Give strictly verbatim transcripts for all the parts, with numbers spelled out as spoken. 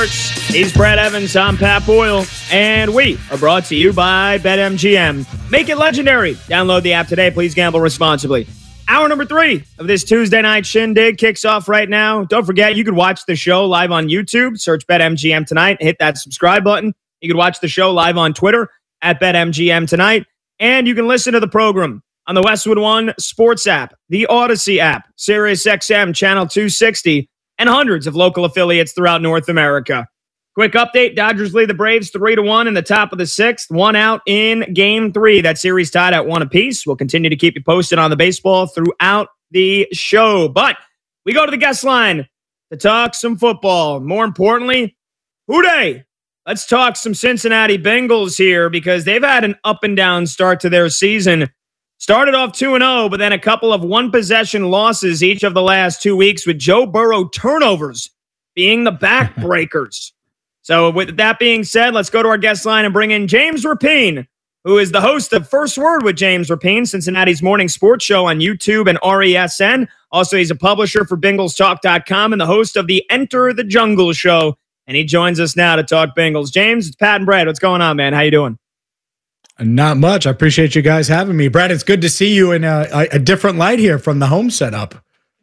He's Brad Evans, I'm Pat Boyle, and we are brought to you by BetMGM. Make it legendary. Download the app today. Please gamble responsibly. Hour number three of this Tuesday night shindig kicks off right now. Don't forget, you can watch the show live on YouTube. Search BetMGM tonight. Hit that subscribe button. You can watch the show live on Twitter at BetMGM tonight. And you can listen to the program on the Westwood One Sports app, the Odyssey app, SiriusXM Channel two sixty, and hundreds of local affiliates throughout North America. Quick update, Dodgers lead the Braves three to one in the top of the sixth, one out in game three. That series tied at one apiece. We'll continue to keep you posted on the baseball throughout the show. But we go to the guest line to talk some football. More importantly, who dey? Let's talk some Cincinnati Bengals here because they've had an up and down start to their season. Started off two and oh, but then a couple of one-possession losses each of the last two weeks with Joe Burrow turnovers being the backbreakers. So with that being said, let's go to our guest line and bring in James Rapien, who is the host of First Word with James Rapien, Cincinnati's morning sports show on YouTube and R E S N. Also, he's a publisher for Bengals Talk dot com and the host of the Enter the Jungle show. And he joins us now to talk Bengals. James, it's Pat and Brad. What's going on, man? How you doing? Not much. I appreciate you guys having me. Brad, it's good to see you in a, a, a different light here from the home setup.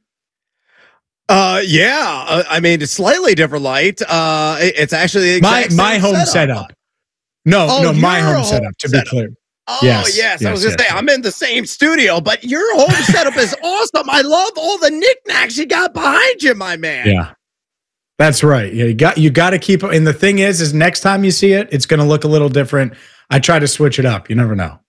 Uh, yeah. Uh, I mean, it's slightly different light. Uh, it, it's actually the my my home setup. setup. No, oh, no, my home, home setup. To setup. be clear. Oh yes, yes, yes I was gonna yes, say yes. I'm in the same studio, but your home setup is awesome. I love all the knickknacks you got behind you, my man. Yeah. That's right. Yeah, you got you got to keep it. And the thing is, is next time you see it, it's going to look a little different. I try to switch it up. You never know.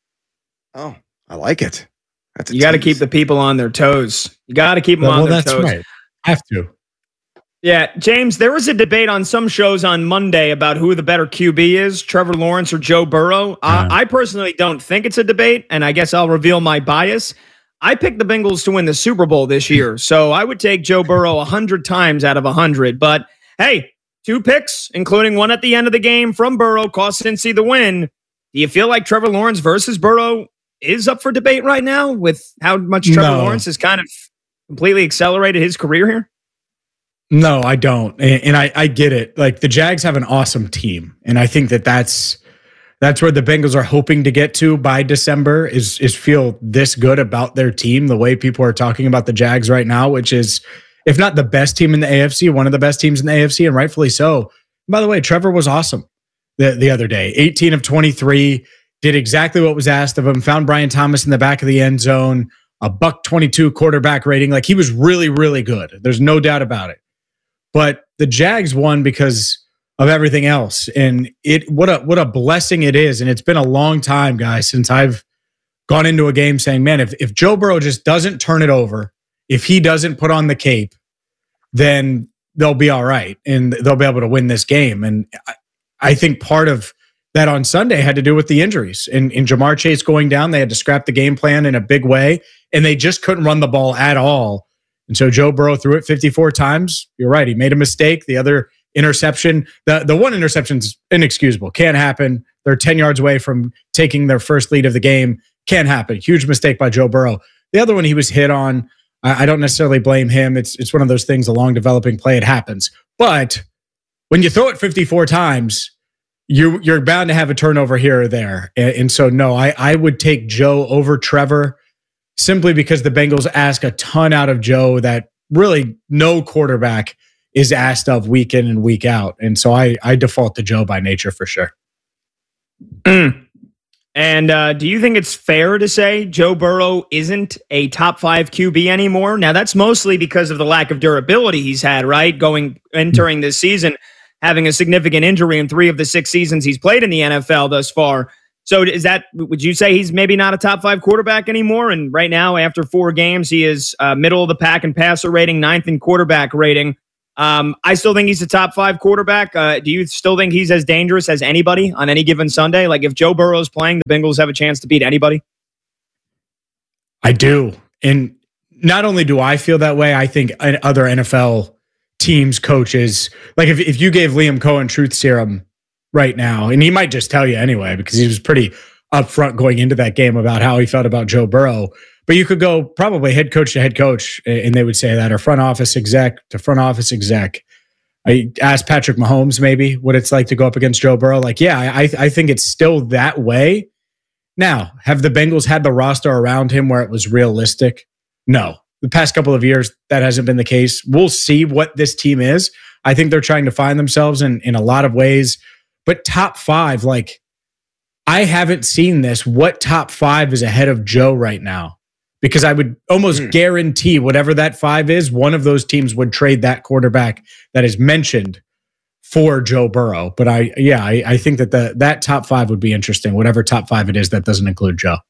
Oh, I like it. That's you got to keep the people on their toes. You got to keep them well, on their that's toes. Right. Have to. Yeah, James, there was a debate on some shows on Monday about who the better Q B is, Trevor Lawrence or Joe Burrow. Uh, Yeah. I personally don't think it's a debate, and I guess I'll reveal my bias. I picked the Bengals to win the Super Bowl this year, so I would take Joe Burrow one hundred times out of one hundred. But, hey, two picks, including one at the end of the game from Burrow, cost Cincy the win. Do you feel like Trevor Lawrence versus Burrow is up for debate right now with how much Trevor No. Lawrence has kind of completely accelerated his career here? No, I don't. And, and I, I get it. Like the Jags have an awesome team. And I think that that's, that's where the Bengals are hoping to get to by December is, is feel this good about their team, the way people are talking about the Jags right now, which is, if not the best team in the A F C, one of the best teams in the A F C, and rightfully so. By the way, Trevor was awesome the, the other day. eighteen of twenty-three, did exactly what was asked of him, found Brian Thomas in the back of the end zone, a buck twenty-two quarterback rating. Like he was really, really good. There's no doubt about it. But the Jags won because of everything else. And it what a what a blessing it is. And it's been a long time, guys, since I've gone into a game saying, man, if, if Joe Burrow just doesn't turn it over, if he doesn't put on the cape, then they'll be all right. And they'll be able to win this game. And I, I think part of that on Sunday had to do with the injuries. And in Jamar Chase going down, they had to scrap the game plan in a big way. And they just couldn't run the ball at all. And so Joe Burrow threw it fifty-four times. You're right. He made a mistake. The other interception, the, the one interception's inexcusable. Can't happen. They're ten yards away from taking their first lead of the game. Can't happen. Huge mistake by Joe Burrow. The other one he was hit on. I, I don't necessarily blame him. It's it's one of those things, a long developing play. It happens. But when you throw it fifty-four times, you, you're bound to have a turnover here or there. And, and so, no, I, I would take Joe over Trevor, simply because the Bengals ask a ton out of Joe that really no quarterback is asked of week in and week out. And so I, I default to Joe by nature for sure. Mm. And uh, do you think it's fair to say Joe Burrow isn't a top five Q B anymore? Now, that's mostly because of the lack of durability he's had, right? Going, entering this season, having a significant injury in three of the six seasons he's played in the N F L thus far. So is that, would you say he's maybe not a top five quarterback anymore? And right now, after four games, he is uh, middle of the pack in passer rating, ninth in quarterback rating. Um, I still think he's a top five quarterback. Uh, do you still think he's as dangerous as anybody on any given Sunday? Like if Joe Burrow's playing, the Bengals have a chance to beat anybody? I do. And not only do I feel that way, I think other N F L teams, coaches, like if, if you gave Liam Cohen truth serum right now, and he might just tell you anyway, because he was pretty upfront going into that game about how he felt about Joe Burrow. But you could go probably head coach to head coach, and they would say that, or front office exec to front office exec. I asked Patrick Mahomes maybe what it's like to go up against Joe Burrow. Like, yeah, I, I think it's still that way. Now, have the Bengals had the roster around him where it was realistic? No. The past couple of years, that hasn't been the case. We'll see what this team is. I think they're trying to find themselves in, in a lot of ways. But top five, like, I haven't seen this. What top five is ahead of Joe right now? Because I would almost mm. guarantee whatever that five is, one of those teams would trade that quarterback that is mentioned for Joe Burrow. But I, yeah, I, I think that the that top five would be interesting, whatever top five it is that doesn't include Joe.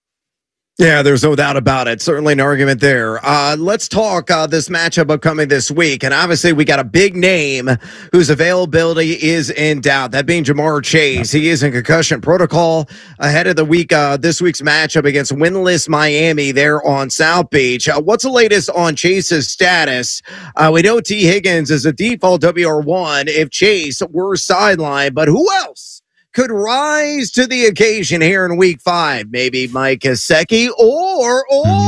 Yeah, there's no doubt about it. Certainly an argument there. Uh, let's talk uh, this matchup upcoming this week. And obviously, we got a big name whose availability is in doubt. That being Ja'Marr Chase. He is in concussion protocol ahead of the week. Uh, this week's matchup against winless Miami there on South Beach. Uh, what's the latest on Chase's status? Uh, we know T. Higgins is a default W R one if Chase were sidelined, but who else could rise to the occasion here in week five? Maybe Mike Gesicki or,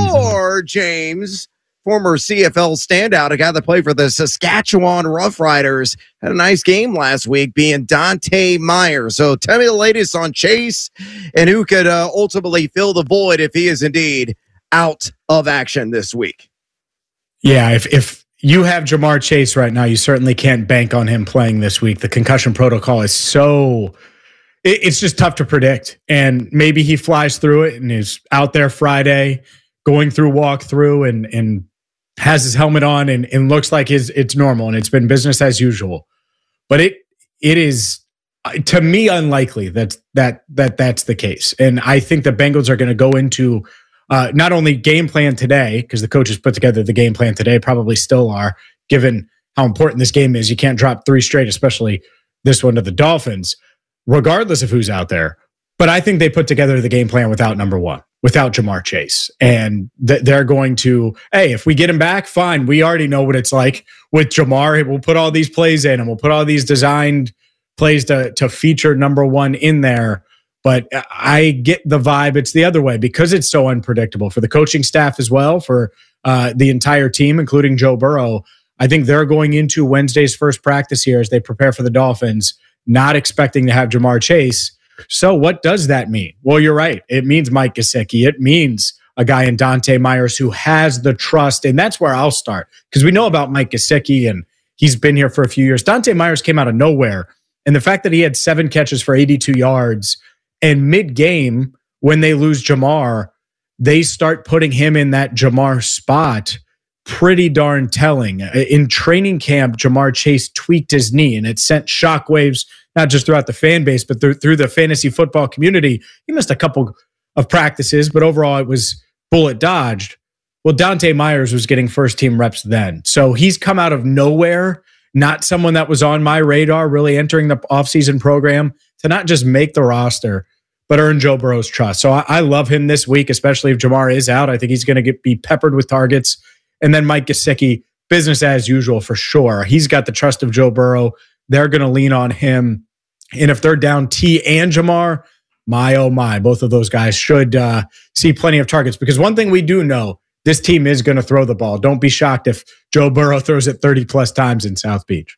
or James, former C F L standout, a guy that played for the Saskatchewan Roughriders, had a nice game last week, being Dante Myers. So tell me the latest on Chase and who could uh, ultimately fill the void if he is indeed out of action this week. Yeah, if, if you have Ja'Marr Chase right now, you certainly can't bank on him playing this week. The concussion protocol is so... it's just tough to predict. And maybe he flies through it and is out there Friday going through walkthrough and, and has his helmet on and, and looks like his, it's normal and it's been business as usual. But it it is, to me, unlikely that, that, that that's the case. And I think the Bengals are going to go into uh, not only game plan today, because the coaches put together the game plan today, probably still are, given how important this game is. You can't drop three straight, especially this one to the Dolphins, regardless of who's out there. But I think they put together the game plan without number one, without Ja'Marr Chase. And th- they're going to, hey, if we get him back, fine. We already know what it's like with Ja'Marr. We'll put all these plays in and we'll put all these designed plays to, to feature number one in there. But I get the vibe it's the other way because it's so unpredictable for the coaching staff as well, for uh, the entire team, including Joe Burrow. I think they're going into Wednesday's first practice here as they prepare for the Dolphins, not expecting to have Ja'Marr Chase. So what does that mean? Well, you're right. It means Mike Gesicki. It means a guy in Dante Myers who has the trust. And that's where I'll start because we know about Mike Gesicki and he's been here for a few years. Dante Myers came out of nowhere. And the fact that he had seven catches for eighty-two yards and mid-game when they lose Ja'Marr, they start putting him in that Ja'Marr spot. Pretty darn telling. In training camp, Ja'Marr Chase tweaked his knee and it sent shockwaves, not just throughout the fan base, but through, through the fantasy football community. He missed a couple of practices, but overall it was bullet dodged. Well, Dante Myers was getting first team reps then. So he's come out of nowhere, not someone that was on my radar really entering the offseason program to not just make the roster, but earn Joe Burrow's trust. So I, I love him this week, especially if Ja'Marr is out. I think he's going to get be peppered with targets. And then Mike Gesicki, business as usual for sure. He's got the trust of Joe Burrow. They're going to lean on him. And if they're down T and Ja'Marr, my, oh my, both of those guys should uh, see plenty of targets. Because one thing we do know, this team is going to throw the ball. Don't be shocked if Joe Burrow throws it thirty plus times in South Beach.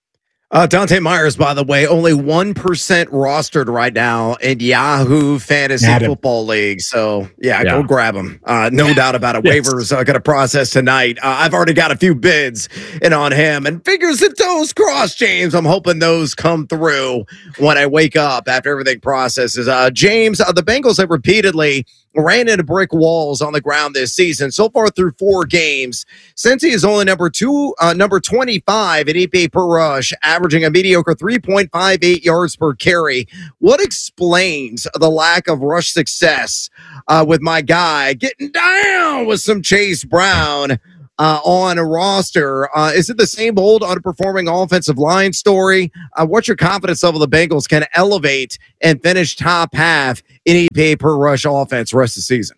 Uh, Dante Myers, by the way, only one percent rostered right now in Yahoo Fantasy Football League. So, yeah, yeah. go grab him. Uh, no doubt about it. Yes. Waivers are going to process tonight. Uh, I've already got a few bids in on him. And fingers and toes crossed, James. I'm hoping those come through when I wake up after everything processes. Uh, James, uh, the Bengals have repeatedly ran into brick walls on the ground this season. So far through four games, since he is only number two, uh, number twenty-five at E P A per rush, averaging a mediocre three point five eight yards per carry. What explains the lack of rush success uh, with my guy getting down with some Chase Brown uh, on a roster? Uh, is it the same old underperforming offensive line story? Uh, what's your confidence level the Bengals can elevate and finish top half in E P A per rush offense rest of the season?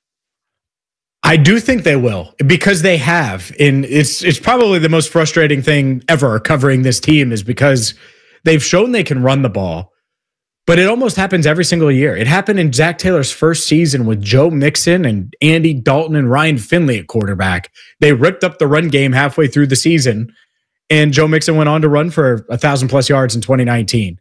I do think they will because they have. And it's it's probably the most frustrating thing ever covering this team is because they've shown they can run the ball, but it almost happens every single year. It happened in Zach Taylor's first season with Joe Mixon and Andy Dalton and Ryan Finley at quarterback. They ripped up the run game halfway through the season. And Joe Mixon went on to run for a thousand plus yards in twenty nineteen.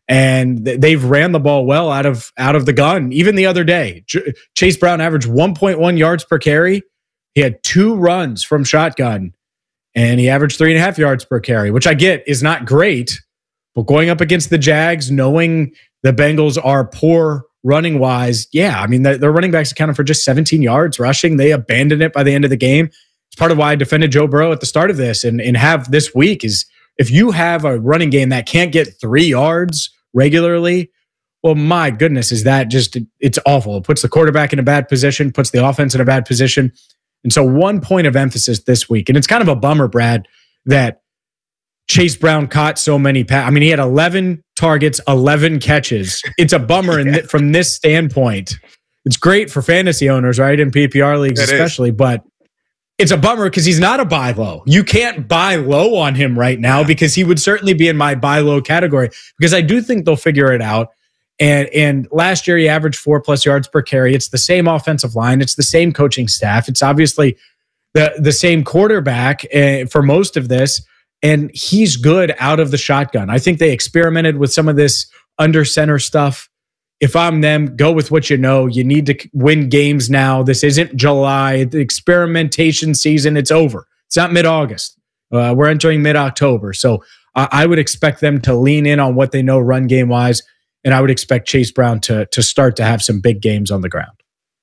And they've ran the ball well out of out of the gun. Even the other day, J- Chase Brown averaged one point one yards per carry. He had two runs from shotgun, and he averaged three and a half yards per carry, which I get is not great. But going up against the Jags, knowing the Bengals are poor running wise, yeah, I mean, their running backs accounted for just seventeen yards rushing. They abandoned it by the end of the game. It's part of why I defended Joe Burrow at the start of this and, and have this week is if you have a running game that can't get three yards regularly, well, my goodness, is that just, it's awful. It puts the quarterback in a bad position, puts the offense in a bad position. And so one point of emphasis this week, and it's kind of a bummer, Brad, that Chase Brown caught so many passes. I mean, he had eleven targets, eleven catches. It's a bummer yeah. in th- from this standpoint. It's great for fantasy owners, right? In P P R leagues it especially, is. But it's a bummer because he's not a buy low. You can't buy low on him right now yeah. because he would certainly be in my buy low category because I do think they'll figure it out. And and last year he averaged four plus yards per carry. It's the same offensive line. It's the same coaching staff. It's obviously the, the same quarterback uh, for most of this. And he's good out of the shotgun. I think they experimented with some of this under center stuff. If I'm them, go with what you know. You need to win games now. This isn't July. The experimentation season, it's over. It's not mid-August. Uh, we're entering mid-October. So uh, I would expect them to lean in on what they know run game-wise, and I would expect Chase Brown to, to start to have some big games on the ground.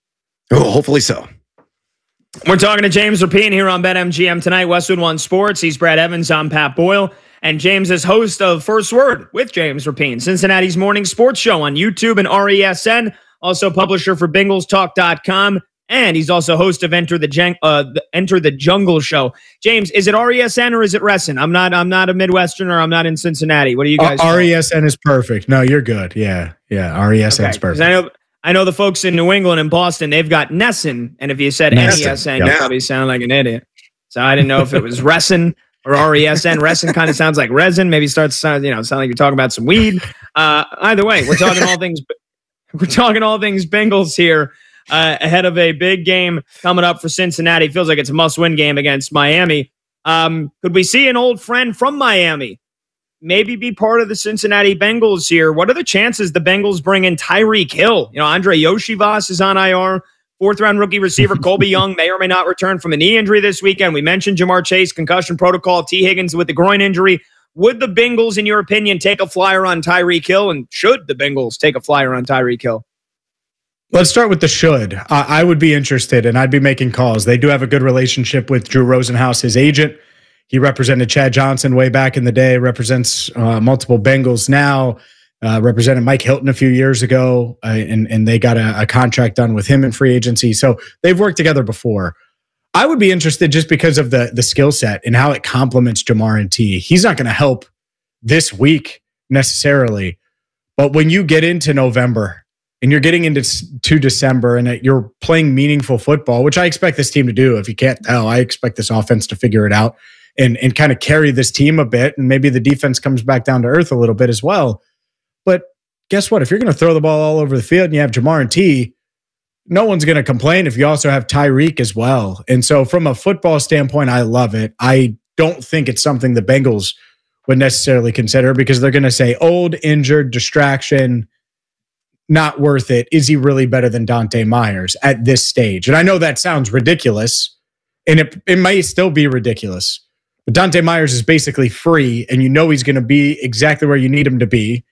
Oh, hopefully so. We're talking to James Rapien here on BetMGM tonight, Westwood One Sports. He's Brad Evans. I'm Pat Boyle. And James is host of First Word with James Rapien, Cincinnati's morning sports show on YouTube and R E S N. Also publisher for Bengals Talk dot com. And he's also host of Enter the, Gen- uh, the Enter the Jungle Show. James, is it R E S N or is it Resson? I'm not I'm not a Midwesterner. I'm not in Cincinnati. What do you guys uh, R E S N is perfect. No, you're good. Yeah. Yeah. R E S N is okay, perfect. I know, I know the folks in New England and Boston, they've got Nesson. And if you said N E S N, you probably sound like an idiot. So I didn't know if it was Resson or R E S N. Resson kind of sounds like resin. Maybe starts to sound, you know, sound like you're talking about some weed. Uh, either way, we're talking all things. We're talking all things Bengals here uh, ahead of a big game coming up for Cincinnati. Feels like it's a must-win game against Miami. Um, could we see an old friend from Miami maybe be part of the Cincinnati Bengals here? What are the chances the Bengals bring in Tyreek Hill? You know, Andre Yoshivas is on I R. Fourth-round rookie receiver Colby Young may or may not return from a knee injury this weekend. We mentioned Jamar Chase, concussion protocol, T. Higgins with the groin injury. Would the Bengals, in your opinion, take a flyer on Tyreek Hill? And should the Bengals take a flyer on Tyreek Hill? Let's start with the should. Uh, I would be interested, and I'd be making calls. They do have a good relationship with Drew Rosenhaus, his agent. He represented Chad Johnson way back in the day, represents uh, multiple Bengals now. Uh, represented Mike Hilton a few years ago, uh, and, and they got a, a contract done with him in free agency. So they've worked together before. I would be interested just because of the, the skill set and how it complements Jamar and T. He's not going to help this week necessarily, but when you get into November and you're getting into to December and you're playing meaningful football, which I expect this team to do. If you can't tell, I expect this offense to figure it out and, and kind of carry this team a bit. And maybe the defense comes back down to earth a little bit as well. But guess what? If you're going to throw the ball all over the field and you have Jamar and T, no one's going to complain if you also have Tyreek as well. And so from a football standpoint, I love it. I don't think it's something the Bengals would necessarily consider because they're going to say old, injured, distraction, not worth it. Is he really better than Dante Myers at this stage? And I know that sounds ridiculous, and it, it may still be ridiculous. But Dante Myers is basically free, and you know he's going to be exactly where you need him to be.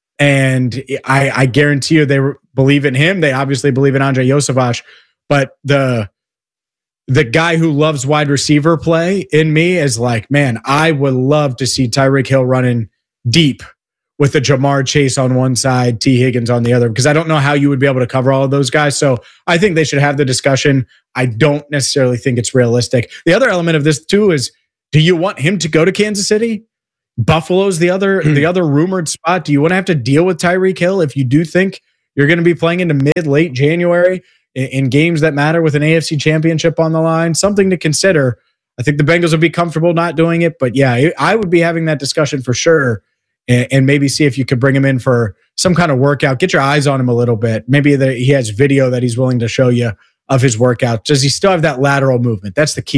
And I, I guarantee you they believe in him. They obviously believe in Andre Yoshivas. But the the guy who loves wide receiver play in me is like, man, I would love to see Tyreek Hill running deep with a Jamar Chase on one side, T. Higgins on the other, because I don't know how you would be able to cover all of those guys. So I think they should have the discussion. I don't necessarily think it's realistic. The other element of this, too, is do you want him to go to Kansas City? Buffalo's the other the other rumored spot. Do you want to have to deal with Tyreek Hill if you do think you're going to be playing into mid, late January in, in games that matter with an A F C championship on the line? Something to consider. I think the Bengals would be comfortable not doing it. But yeah, I would be having that discussion for sure and, and maybe see if you could bring him in for some kind of workout. Get your eyes on him a little bit. Maybe the, he has video that he's willing to show you of his workout. Does he still have that lateral movement? That's the key.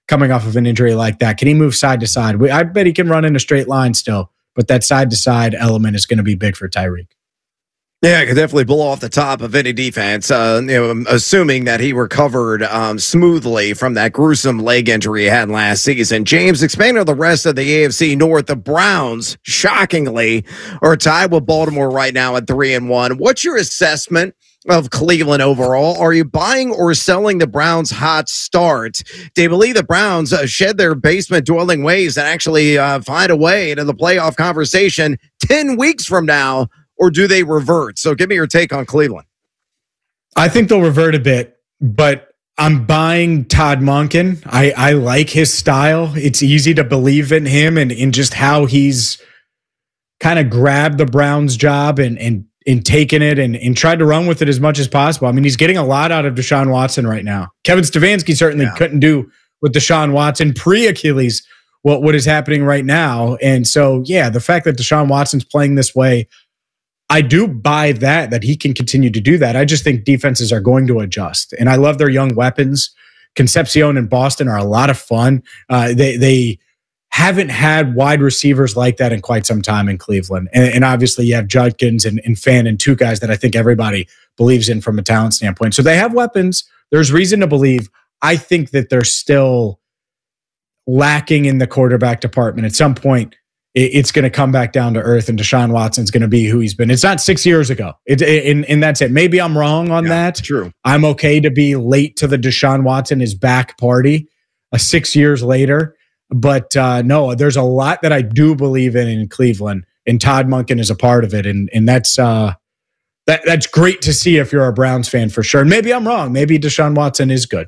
coming off of an injury like that? Can he move side to side? I bet he can run in a straight line still, but that side to side element is going to be big for Tyreek. Yeah, it could definitely blow off the top of any defense, uh, you know, assuming that he recovered um, smoothly from that gruesome leg injury he had last season. James, expanding on the rest of the A F C North, the Browns, shockingly, are tied with Baltimore right now at three and one. What's your assessment of Cleveland overall? Are you buying or selling the Browns' hot start? Do you believe the Browns uh, shed their basement-dwelling ways and actually uh, find a way into the playoff conversation ten weeks from now? Or do they revert? So give me your take on Cleveland. I think they'll revert a bit, but I'm buying Todd Monken. I, I like his style. It's easy to believe in him and in just how he's kind of grabbed the Browns job and and, and taken it and, and tried to run with it as much as possible. I mean, he's getting a lot out of Deshaun Watson right now. Kevin Stefanski certainly yeah. couldn't do with Deshaun Watson pre-Achilles what, what is happening right now. And so, yeah, the fact that Deshaun Watson's playing this way, I do buy that, that he can continue to do that. I just think defenses are going to adjust. And I love their young weapons. Concepcion and Boston are a lot of fun. Uh, they they haven't had wide receivers like that in quite some time in Cleveland. And, and obviously you have Judkins and, and Fan and two guys that I think everybody believes in from a talent standpoint. So they have weapons. There's reason to believe. I think that they're still lacking in the quarterback department. At some point, it's going to come back down to earth, and Deshaun Watson's going to be who he's been. It's not six years ago. It, and, and that's it. Maybe I'm wrong on yeah, that. True. I'm okay to be late to the Deshaun Watson is back party uh, six years later. But uh, no, there's a lot that I do believe in in Cleveland, and Todd Monken is a part of it. And and that's uh, that that's great to see if you're a Browns fan for sure. And maybe I'm wrong. Maybe Deshaun Watson is good.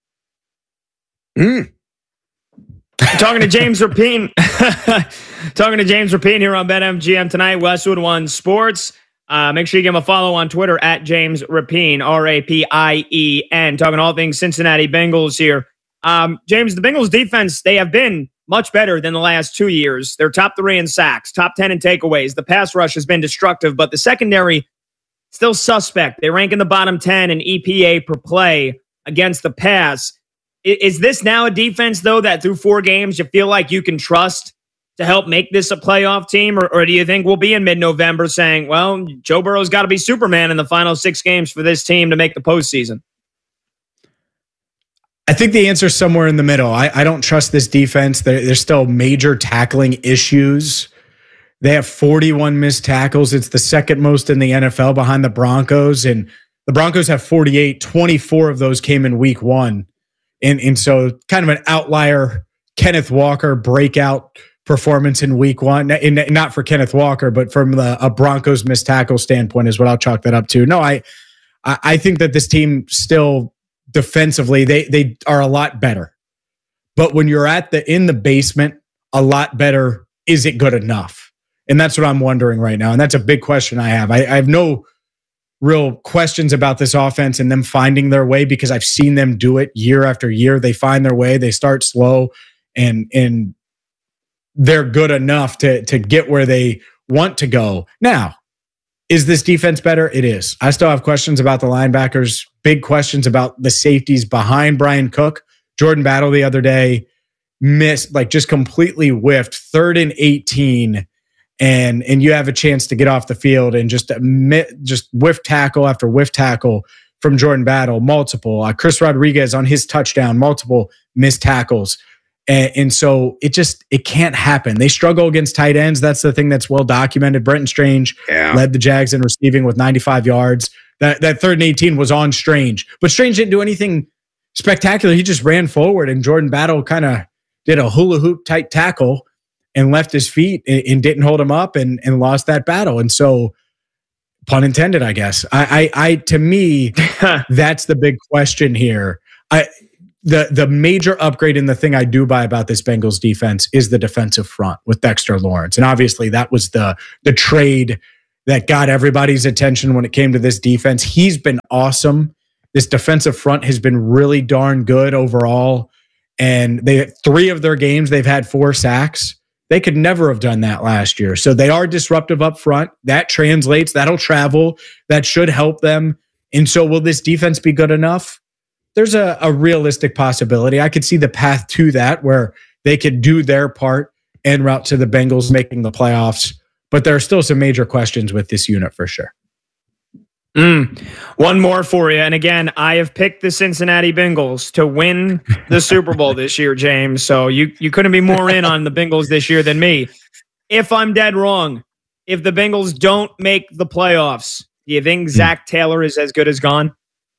Mm. Talking to James Rapien. Talking to James Rapien here on BetMGM tonight, Westwood One Sports. Uh, make sure you give him a follow on Twitter at James Rapien, R A P I E N. Talking all things Cincinnati Bengals here. Um, James, the Bengals defense, they have been much better than the last two years. They're top three in sacks, top ten in takeaways. The pass rush has been destructive, but the secondary, still suspect. They rank in the bottom ten in E P A per play against the pass. Is this now a defense, though, that through four games you feel like you can trust to help make this a playoff team? Or, or do you think we'll be in mid-November saying, well, Joe Burrow's got to be Superman in the final six games for this team to make the postseason? I think the answer is somewhere in the middle. I, I don't trust this defense. There, there's still major tackling issues. They have forty-one missed tackles. It's the second most in the N F L behind the Broncos. And the Broncos have forty-eight. twenty-four of those came in week one. And, and so kind of an outlier Kenneth Walker breakout performance in week one. And not for Kenneth Walker, but from the a Broncos missed tackle standpoint is what I'll chalk that up to. No, I I think that this team still defensively, they they are a lot better. But when you're at the in the basement, a lot better, is it good enough? And that's what I'm wondering right now. And that's a big question I have. I, I have no real questions about this offense and them finding their way because I've seen them do it year after year. They find their way. They start slow and and they're good enough to, to get where they want to go. Now, is this defense better? It is. I still have questions about the linebackers, big questions about the safeties behind Brian Cook. Jordan Battle the other day missed, like just completely whiffed third and eighteen. And and you have a chance to get off the field and just admit, just whiff tackle after whiff tackle from Jordan Battle, multiple. Uh, Chris Rodriguez on his touchdown, multiple missed tackles. And, and so it just, it can't happen. They struggle against tight ends. That's the thing that's well documented. Brenton Strange yeah. led the Jags in receiving with ninety-five yards. That that third and eighteen was on Strange. But Strange didn't do anything spectacular. He just ran forward and Jordan Battle kind of did a hula hoop type tackle and left his feet and, and didn't hold him up and, and lost that battle. And so, pun intended, I guess. I, I, I to me, that's the big question here. I, the the major upgrade in the thing I do buy about this Bengals defense is the defensive front with Dexter Lawrence, and obviously that was the the trade that got everybody's attention when it came to this defense. He's been awesome. This defensive front has been really darn good overall, and they three of their games they've had four sacks. They could never have done that last year. So they are disruptive up front. That translates. That'll travel. That should help them. And so will this defense be good enough there's a, a realistic possibility. I could see the path to that where they could do their part en route to the Bengals making the playoffs. But there are still some major questions with this unit for sure. Mm. One more for you. And again, I have picked the Cincinnati Bengals to win the Super Bowl this year, James. So you, you couldn't be more in on the Bengals this year than me. If I'm dead wrong, if the Bengals don't make the playoffs, do you think Zach Taylor is as good as gone?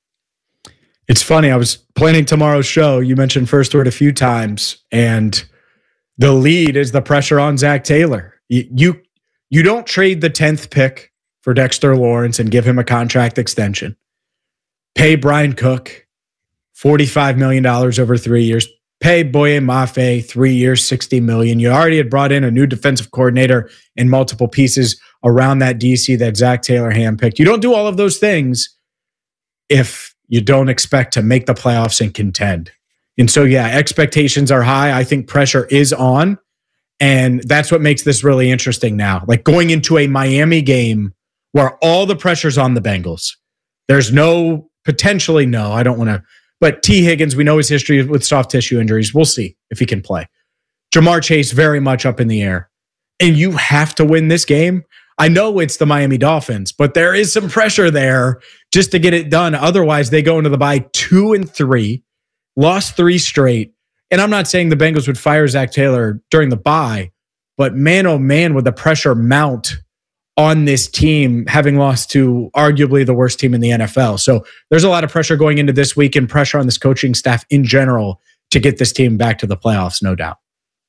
It's funny. I was planning tomorrow's show. You mentioned First Word a few times, and the lead is the pressure on Zach Taylor. You, you, you don't trade the tenth pick for Dexter Lawrence and give him a contract extension. Pay Brian Cook forty-five million dollars over three years. Pay Boye Mafe three years, sixty million dollars. You already had brought in a new defensive coordinator and multiple pieces around that D C that Zach Taylor handpicked. You don't do all of those things if you don't expect to make the playoffs and contend. And so, yeah, expectations are high. I think pressure is on. And that's what makes this really interesting now. Like going into a Miami game where all the pressure's on the Bengals. There's no, potentially no, I don't want to, but T. Higgins, we know his history with soft tissue injuries. We'll see if he can play. Jamar Chase, very much up in the air. And you have to win this game. I know it's the Miami Dolphins, but there is some pressure there just to get it done. Otherwise, they go into the bye two and three, lost three straight. And I'm not saying the Bengals would fire Zach Taylor during the bye, but man, oh man, would the pressure mount on this team, having lost to arguably the worst team in the N F L. So there's a lot of pressure going into this week and pressure on this coaching staff in general to get this team back to the playoffs, no doubt.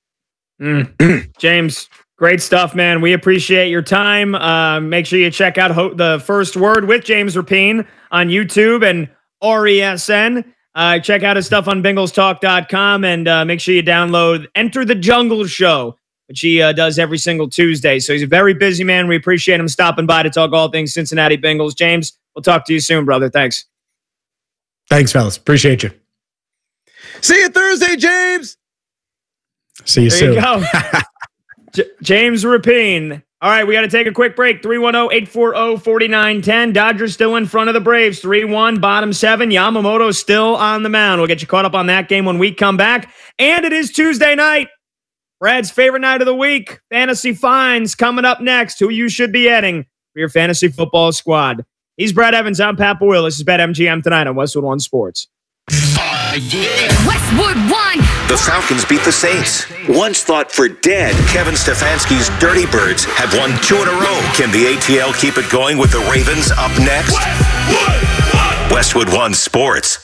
Mm. James, great stuff, man. We appreciate your time. Uh, make sure you check out Ho- the First Word with James Rapien on YouTube and R E S N. Uh, check out his stuff on Bengals Talk dot com and uh, make sure you download Enter the Jungle Show, which he uh, does every single Tuesday. So he's a very busy man. We appreciate him stopping by to talk all things Cincinnati Bengals. James, we'll talk to you soon, brother. Thanks. Thanks, fellas. Appreciate you. See you Thursday, James. See you there soon. You go. J- James Rapien. All right, we got to take a quick break. three one zero, eight four zero, four nine one zero. Dodgers still in front of the Braves. three one, bottom seven. Yamamoto still on the mound. We'll get you caught up on that game when we come back. And it is Tuesday night. Brad's favorite night of the week. Fantasy Finds coming up next. Who you should be adding for your fantasy football squad. He's Brad Evans. I'm Pat Boyle. This is BetMGM tonight on Westwood One Sports. Uh, yeah. Westwood One. The Falcons beat the Saints. Once thought for dead, Kevin Stefanski's Dirty Birds have won two in a row. Can the A T L keep it going with the Ravens up next? Westwood One, Westwood One Sports.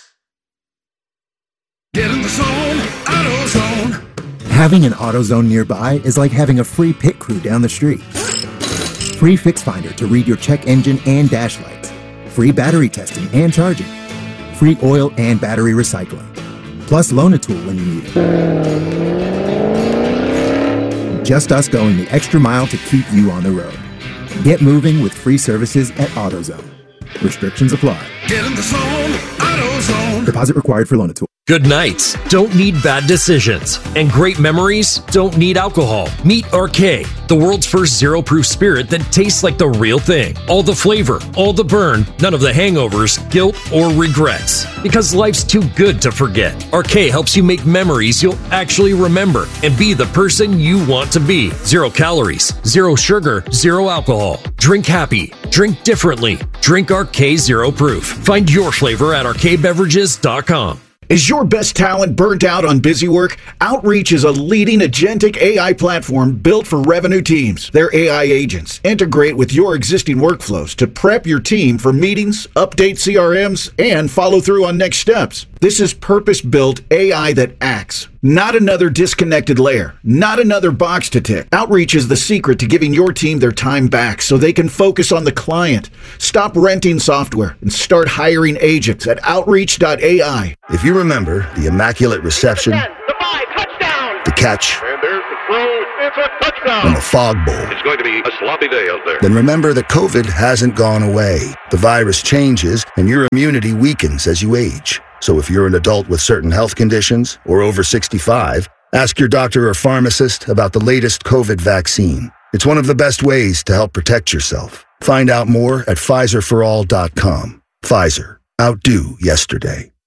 Get in the zone, AutoZone. Having an AutoZone nearby is like having a free pit crew down the street. Free Fix Finder to read your check engine and dash lights. Free battery testing and charging. Free oil and battery recycling. Plus loan a tool when you need it. Just us going the extra mile to keep you on the road. Get moving with free services at AutoZone. Restrictions apply. Get in the zone, AutoZone. Deposit required for loan a tool. Good nights don't need bad decisions, and great memories don't need alcohol. Meet R K, the world's first zero-proof spirit that tastes like the real thing. All the flavor, all the burn, none of the hangovers, guilt, or regrets. Because life's too good to forget. R K helps you make memories you'll actually remember and be the person you want to be. Zero calories, zero sugar, zero alcohol. Drink happy, drink differently. Drink R K Zero Proof. Find your flavor at R K beverages dot com. Is your best talent burnt out on busy work? Outreach is a leading agentic A I platform built for revenue teams. Their A I agents integrate with your existing workflows to prep your team for meetings, update C R Ms, and follow through on next steps. This is purpose-built A I that acts, not another disconnected layer, not another box to tick. Outreach is the secret to giving your team their time back so they can focus on the client. Stop renting software and start hiring agents at outreach dot A I. If you remember the immaculate reception, the five, touchdown, the catch, and there's the throw, it's a touchdown, and the fog bowl, it's going to be a sloppy day out there. Then remember that COVID hasn't gone away. The virus changes and your immunity weakens as you age. So if you're an adult with certain health conditions or over sixty-five, ask your doctor or pharmacist about the latest COVID vaccine. It's one of the best ways to help protect yourself. Find out more at Pfizer for all dot com. Pfizer. Outdo yesterday.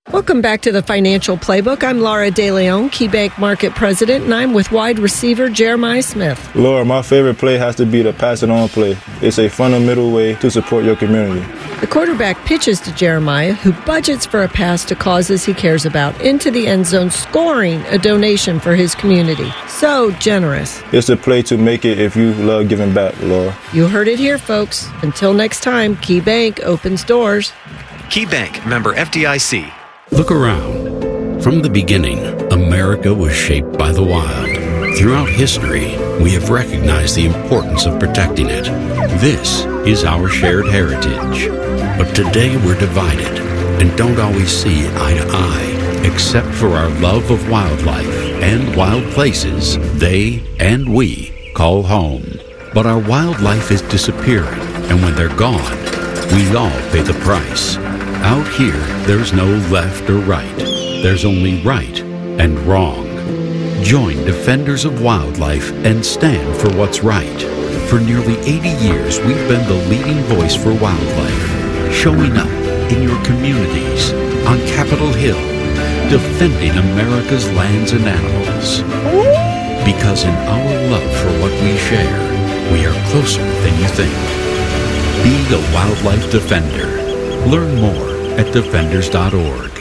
Welcome back to the Financial Playbook. I'm Laura DeLeon, KeyBank Market President, and I'm with wide receiver Jeremiah Smith. Laura, my favorite play has to be the pass it on play. It's a fundamental way to support your community. The quarterback pitches to Jeremiah, who budgets for a pass to causes he cares about, into the end zone, scoring a donation for his community. So generous. It's a play to make it if you love giving back, Laura. You heard it here, folks. Until next time, KeyBank opens doors. KeyBank, member F D I C. Look around. From the beginning, America was shaped by the wild. Throughout history, we have recognized the importance of protecting it. This is our shared heritage. But today we're divided and don't always see eye to eye, except for our love of wildlife and wild places they and we call home. But our wildlife is disappearing, and when they're gone, we all pay the price. Out here, there's no left or right. There's only right and wrong. Join Defenders of Wildlife and stand for what's right. For nearly eighty years, we've been the leading voice for wildlife, showing up in your communities, on Capitol Hill, defending America's lands and animals. Because in our love for what we share, we are closer than you think. Be a wildlife defender. Learn more at defenders dot org.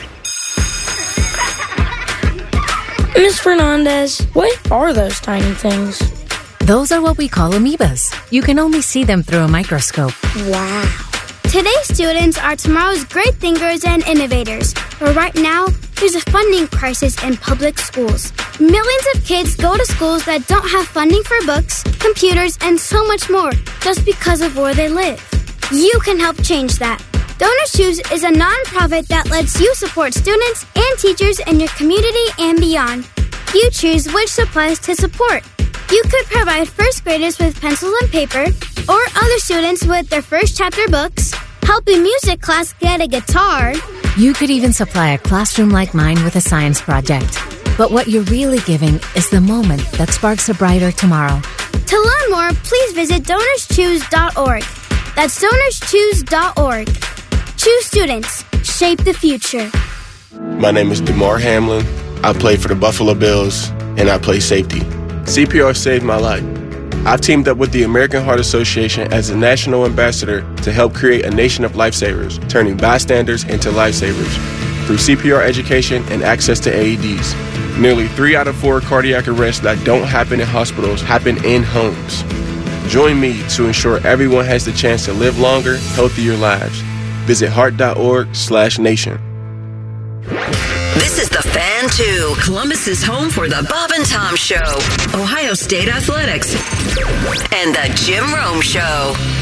Miz Fernandez, what are those tiny things? Those are what we call amoebas. You can only see them through a microscope. Wow. Today's students are tomorrow's great thinkers and innovators. But right now, there's a funding crisis in public schools. Millions of kids go to schools that don't have funding for books, computers, and so much more just because of where they live. You can help change that. Donors Choose is a nonprofit that lets you support students and teachers in your community and beyond. You choose which supplies to support. You could provide first graders with pencils and paper, or other students with their first chapter books, help a music class get a guitar. You could even supply a classroom like mine with a science project. But what you're really giving is the moment that sparks a brighter tomorrow. To learn more, please visit donors choose dot org. That's donors choose dot org. Choose students. Shape the future. My name is DeMar Hamlin. I play for the Buffalo Bills, and I play safety. C P R saved my life. I've teamed up with the American Heart Association as a national ambassador to help create a nation of lifesavers, turning bystanders into lifesavers through C P R education and access to A E Ds. Nearly three out of four cardiac arrests that don't happen in hospitals happen in homes. Join me to ensure everyone has the chance to live longer, healthier lives. Visit heart dot org slash nation. This is The Fan two, Columbus's home for the Bob and Tom Show, Ohio State Athletics, and the Jim Rome Show.